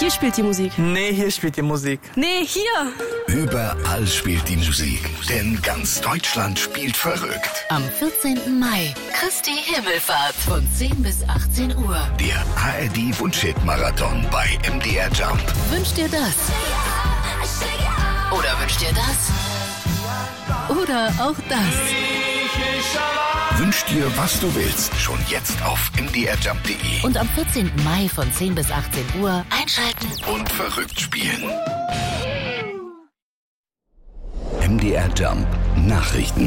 Hier spielt die Musik. Nee, hier spielt die Musik. Nee, hier. Überall spielt die Musik, denn ganz Deutschland spielt verrückt. Am 14. Mai, Christi Himmelfahrt von 10 bis 18 Uhr. Der ARD-Wunschhit-Marathon bei MDR Jump. Wünscht dir das? Oder wünscht dir das? Oder auch das? Wünsch dir, was du willst, schon jetzt auf mdrjump.de. Und am 14. Mai von 10 bis 18 Uhr einschalten Und verrückt spielen. MDR Jump Nachrichten.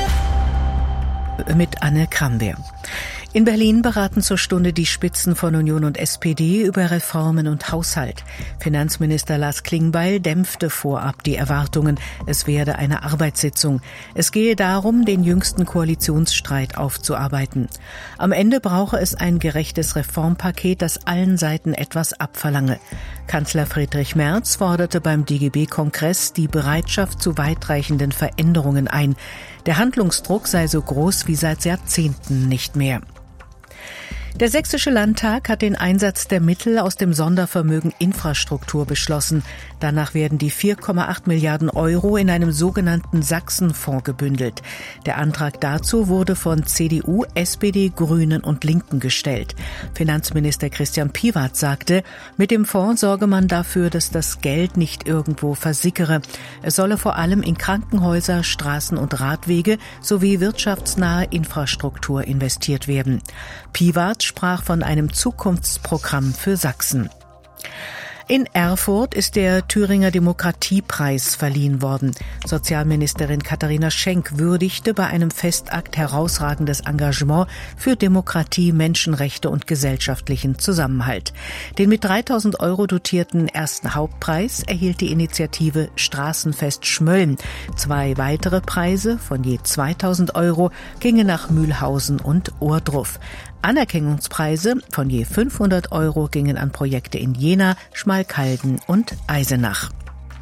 Mit Anne Krambeer. In Berlin beraten zur Stunde die Spitzen von Union und SPD über Reformen und Haushalt. Finanzminister Lars Klingbeil dämpfte vorab die Erwartungen, es werde eine Arbeitssitzung. Es gehe darum, den jüngsten Koalitionsstreit aufzuarbeiten. Am Ende brauche es ein gerechtes Reformpaket, das allen Seiten etwas abverlange. Kanzler Friedrich Merz forderte beim DGB-Kongress die Bereitschaft zu weitreichenden Veränderungen ein. Der Handlungsdruck sei so groß wie seit Jahrzehnten nicht mehr. Der Sächsische Landtag hat den Einsatz der Mittel aus dem Sondervermögen Infrastruktur beschlossen. Danach werden die 4,8 Milliarden Euro in einem sogenannten Sachsenfonds gebündelt. Der Antrag dazu wurde von CDU, SPD, Grünen und Linken gestellt. Finanzminister Christian Piwat sagte, mit dem Fonds sorge man dafür, dass das Geld nicht irgendwo versickere. Es solle vor allem in Krankenhäuser, Straßen und Radwege sowie wirtschaftsnahe Infrastruktur investiert werden. Piwat sprach von einem Zukunftsprogramm für Sachsen. In Erfurt ist der Thüringer Demokratiepreis verliehen worden. Sozialministerin Katharina Schenk würdigte bei einem Festakt herausragendes Engagement für Demokratie, Menschenrechte und gesellschaftlichen Zusammenhalt. Den mit 3.000 Euro dotierten ersten Hauptpreis erhielt die Initiative Straßenfest Schmölln. 2 weitere Preise von je 2.000 Euro gingen nach Mühlhausen und Ohrdruf. Anerkennungspreise von je 500 Euro gingen an Projekte in Jena, Schmalkalden und Eisenach.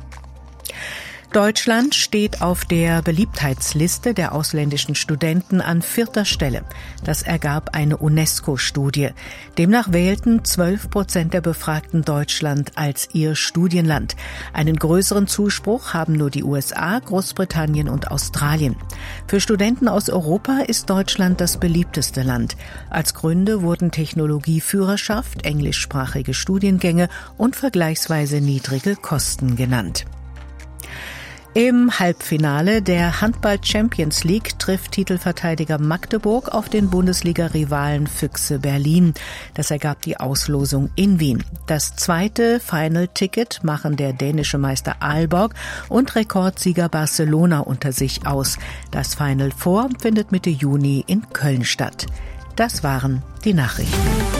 Deutschland steht auf der Beliebtheitsliste der ausländischen Studenten an 4. Stelle. Das ergab eine UNESCO-Studie. Demnach wählten 12% der Befragten Deutschland als ihr Studienland. Einen größeren Zuspruch haben nur die USA, Großbritannien und Australien. Für Studenten aus Europa ist Deutschland das beliebteste Land. Als Gründe wurden Technologieführerschaft, englischsprachige Studiengänge und vergleichsweise niedrige Kosten genannt. Im Halbfinale der Handball-Champions League trifft Titelverteidiger Magdeburg auf den Bundesliga-Rivalen Füchse Berlin. Das ergab die Auslosung in Wien. Das zweite Final-Ticket machen der dänische Meister Aalborg und Rekordsieger Barcelona unter sich aus. Das Final Four findet Mitte Juni in Köln statt. Das waren die Nachrichten.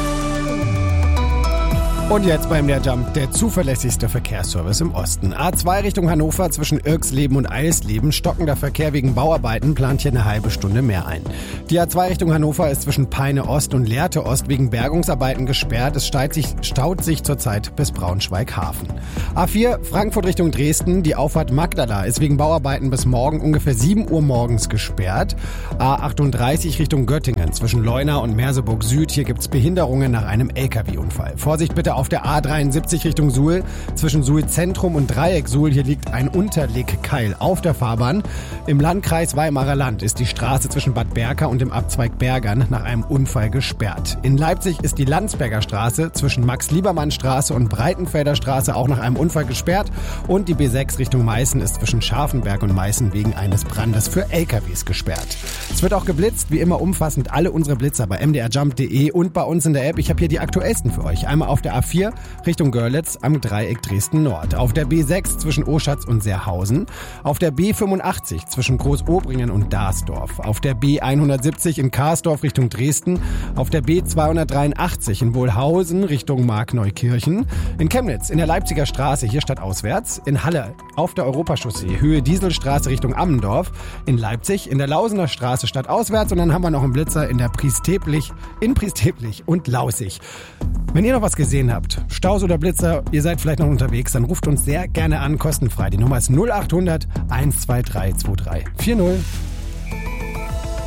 Und jetzt beim MDR Jump der zuverlässigste Verkehrsservice im Osten. A2 Richtung Hannover zwischen Irksleben und Eisleben. Stockender Verkehr wegen Bauarbeiten plant hier eine halbe Stunde mehr ein. Die A2 Richtung Hannover ist zwischen Peine Ost und Lehrte Ost wegen Bergungsarbeiten gesperrt. Es staut sich zurzeit bis Braunschweig-Hafen. A4 Frankfurt Richtung Dresden. Die Auffahrt Magdala ist wegen Bauarbeiten bis morgen ungefähr 7 Uhr morgens gesperrt. A38 Richtung Göttingen zwischen Leuna und Merseburg Süd. Hier gibt's Behinderungen nach einem LKW-Unfall. Vorsicht bitte auf der A73 Richtung Suhl, zwischen Suhl Zentrum und Dreieck Suhl, hier liegt ein Unterlegkeil auf der Fahrbahn. Im Landkreis Weimarer Land ist die Straße zwischen Bad Berka und dem Abzweig Bergern nach einem Unfall gesperrt. In Leipzig ist die Landsberger Straße zwischen Max-Liebermann-Straße und Breitenfelder Straße auch nach einem Unfall gesperrt und die B6 Richtung Meißen ist zwischen Scharfenberg und Meißen wegen eines Brandes für LKWs gesperrt. Es wird auch geblitzt, wie immer umfassend alle unsere Blitzer bei mdrjump.de und bei uns in der App. Ich habe hier die aktuellsten für euch. Einmal auf der A4 Richtung Görlitz am Dreieck Dresden Nord. Auf der B6 zwischen Oschatz und Seerhausen. Auf der B85 zwischen Großobringen und Darsdorf. Auf der B170 in Karsdorf Richtung Dresden. Auf der B283 in Wohlhausen Richtung Markneukirchen. In Chemnitz in der Leipziger Straße hier stadtauswärts. In Halle auf der Europachaussee Höhe Dieselstraße Richtung Ammendorf. In Leipzig in der Lausener Straße stadtauswärts. Und dann haben wir noch einen Blitzer in der Priesteblich und Lausig. Wenn ihr noch was gesehen habt, Staus oder Blitzer, ihr seid vielleicht noch unterwegs, dann ruft uns sehr gerne an, kostenfrei. Die Nummer ist 0800 123 2340.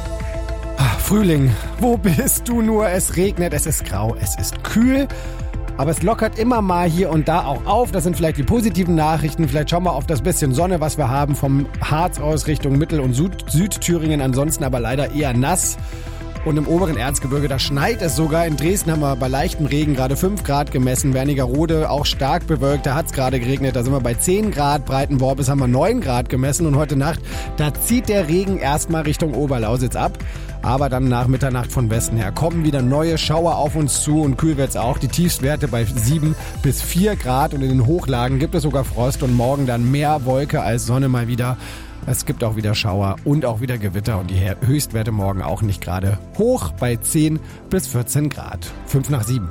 Frühling, wo bist du nur? Es regnet, es ist grau, es ist kühl. Aber es lockert immer mal hier und da auch auf. Das sind vielleicht die positiven Nachrichten. Vielleicht schauen wir auf das bisschen Sonne, was wir haben vom Harz aus Richtung Mittel- und Südthüringen. Ansonsten aber leider eher nass. Und im oberen Erzgebirge, da schneit es sogar. In Dresden haben wir bei leichtem Regen gerade 5 Grad gemessen. Wernigerode auch stark bewölkt, da hat es gerade geregnet. Da sind wir bei 10 Grad. Breitenworbis haben wir 9 Grad gemessen. Und heute Nacht, da zieht der Regen erstmal Richtung Oberlausitz ab. Aber dann nach Mitternacht von Westen her kommen wieder neue Schauer auf uns zu und kühl wird's auch. Die Tiefstwerte bei 7 bis 4 Grad und in den Hochlagen gibt es sogar Frost und morgen dann mehr Wolke als Sonne mal wieder. Es gibt auch wieder Schauer und auch wieder Gewitter und die Höchstwerte morgen auch nicht gerade hoch bei 10 bis 14 Grad. 5 nach 7.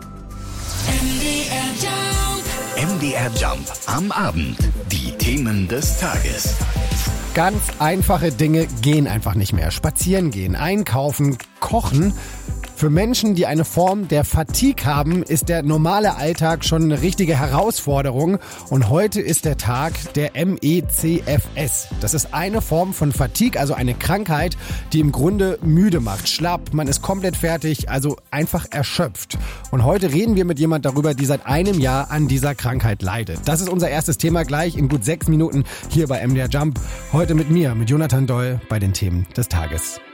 MDR Jump am Abend. Die Themen des Tages. Ganz einfache Dinge gehen einfach nicht mehr. Spazieren gehen, einkaufen, kochen. Für Menschen, die eine Form der Fatigue haben, ist der normale Alltag schon eine richtige Herausforderung. Und heute ist der Tag der MECFS. Das ist eine Form von Fatigue, also eine Krankheit, die im Grunde müde macht, schlapp, man ist komplett fertig, also einfach erschöpft. Und heute reden wir mit jemand darüber, die seit einem Jahr an dieser Krankheit leidet. Das ist unser erstes Thema gleich in gut 6 Minuten hier bei MDR Jump. Heute mit mir, mit Jonathan Doll bei den Themen des Tages.